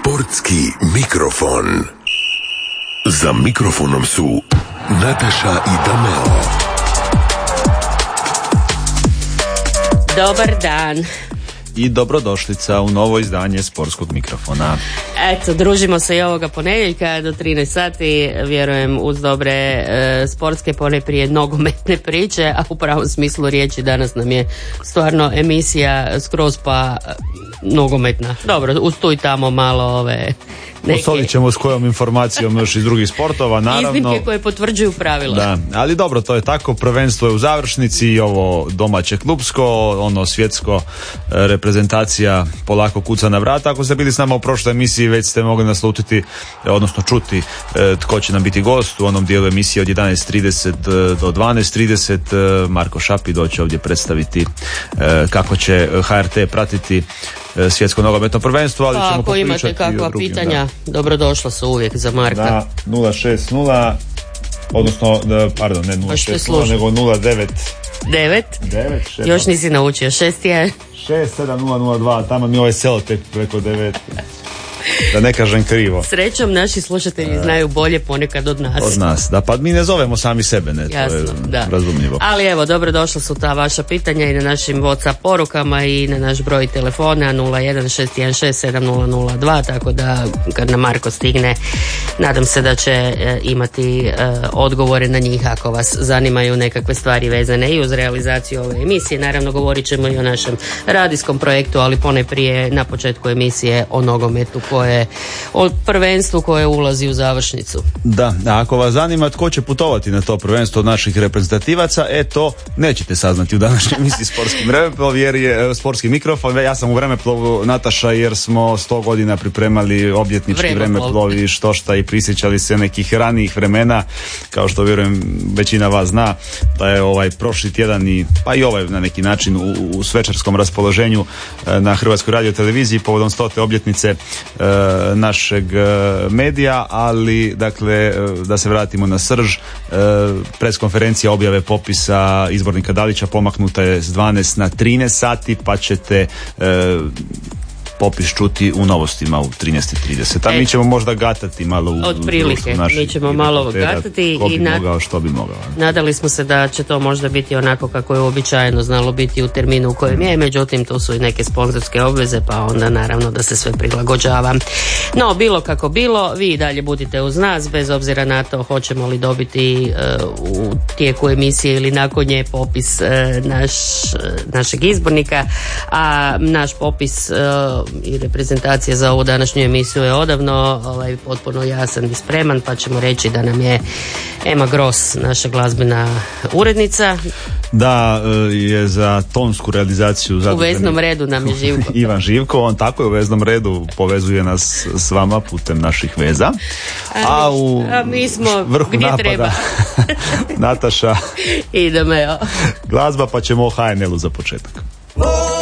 Sportski mikrofon. Za mikrofonom su Nataša i Dameo. Dobar dan. I dobrodošlica u novo izdanje Sportskog mikrofona. Eto, družimo se i ovoga ponedjeljka do 13 sati, vjerujem uz dobre sportske, ponajprije nogometne priče, a u pravom smislu riječi danas nam je stvarno emisija skroz pa nogometna. Dobro, uz tu i tamo malo Osolit ćemo s kojom informacijom još iz drugih sportova, naravno. Iznimke koje potvrđuju pravila. Da, ali dobro, to je tako, prvenstvo je u završnici i ovo domaće klupsko, ono svjetsko, reprezentacija polako kuca na vrata. Ako ste bili s nama u prošloj emisiji, već ste mogli naslutiti, odnosno čuti tko će nam biti gost u onom dijelu emisije od 11.30 do 12.30. Marko Šapi doće ovdje predstaviti kako će HRT pratiti svjetsko nogometno prvenstvo, ali ćemo popričati. Ako imate kakva pitanja, dobrodošla su uvijek za Marka. Da, 060, odnosno, pardon, ne 060, nego 09. 9? Još nisi naučio, 6 je? 67002, tamo mi ovaj selotep preko 9. Da ne kažem krivo. Srećom, naši slušatelji znaju bolje ponekad od nas. Od nas, da, pa mi ne zovemo sami sebe, ne, jasno, to je da. Razumljivo. Ali evo, dobrodošla su ta vaša pitanja i na našim WhatsApp porukama i na naš broj telefona 016167002, tako da kad nam Marko stigne, nadam se da će imati odgovore na njih ako vas zanimaju nekakve stvari vezane i uz realizaciju ove emisije. Naravno, govorit ćemo i o našem radijskom projektu, ali ponajprije na početku emisije o nogometu, o prvenstvu koje ulazi u završnicu. Da, a ako vas zanima tko će putovati na to prvenstvo od naših reprezentativaca, to nećete saznati u današnjoj emisiji Sportski vremeplov, jer je Sportski mikrofon. Ja sam u vremeplovu, Nataša, jer smo 100 godina pripremali obljetnički vremeplov i štošta i prisjećali se nekih ranijih vremena, kao što vjerujem većina vas zna, da je prošli tjedan pa i ovaj na neki način u svečarskom raspoloženju na Hrvatskoj radioteleviziji povodom 100. obljetnice našeg medija, ali dakle da se vratimo na srž, preskonferencija objave popisa izbornika Dalića pomaknuta je s 12 na 13 sati, pa ćete popis čuti u novostima u 13.30. A mi ćemo možda gatati malo u otprilike, mi ćemo malo gatati i što bi mogao. Nadali smo se da će to možda biti onako kako je uobičajeno znalo biti u terminu u kojem je, međutim tu su i neke sponzorske obveze, pa onda naravno da se sve prilagođava. No, bilo kako bilo, vi i dalje budite uz nas, bez obzira na to hoćemo li dobiti u tijeku emisije ili nakon nje popis našeg izbornika, a naš popis i reprezentacija za ovu današnju emisiju je odavno potpuno jasan i spreman, pa ćemo reći da nam je Ema Gross, naša glazbena urednica. Da, je za tonsku realizaciju u veznom redu nam je Živko. Ivan Živko, on tako je u veznom redu, povezuje nas s vama putem naših veza. A mi smo vrhu gdje napada treba. Nataša Idemo. glazba, pa ćemo o HNL-u za početak.